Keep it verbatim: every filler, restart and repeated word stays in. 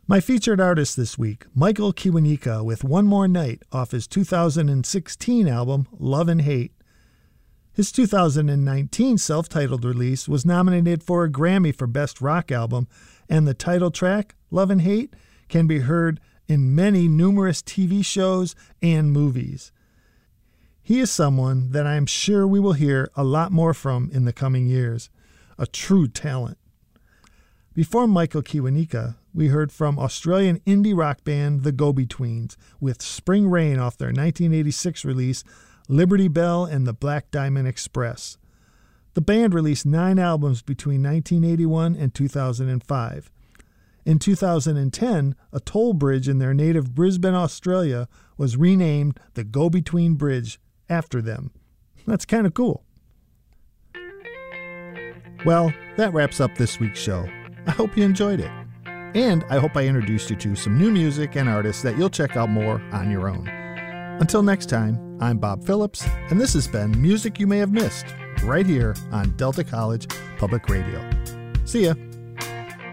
My featured artist this week, Michael Kiwanuka, with One More Night off his two thousand sixteen album, Love and Hate. His two thousand nineteen self-titled release was nominated for a Grammy for Best Rock Album, and the title track, Love and Hate, can be heard in many numerous T V shows and movies. He is someone that I am sure we will hear a lot more from in the coming years, a true talent. Before Michael Kiwanuka, we heard from Australian indie rock band The Go-Betweens with Spring Rain off their nineteen eighty-six release Liberty Bell and the Black Diamond Express. The band released nine albums between nineteen eighty-one and two thousand five. In two thousand ten, a toll bridge in their native Brisbane, Australia was renamed the Go-Between Bridge after them. That's kind of cool. Well, that wraps up this week's show. I hope you enjoyed it. And I hope I introduced you to some new music and artists that you'll check out more on your own. Until next time, I'm Bob Phillips, and this has been Music You May Have Missed, right here on Delta College Public Radio. See ya.